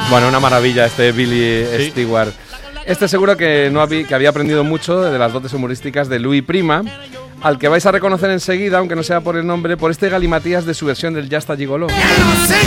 Bueno, una maravilla este Billy Stewart. Este seguro que había aprendido mucho de las dotes humorísticas de Louis Prima, al que vais a reconocer enseguida, aunque no sea por el nombre, por este galimatías de su versión del Ya está Gigoló. Ya no sé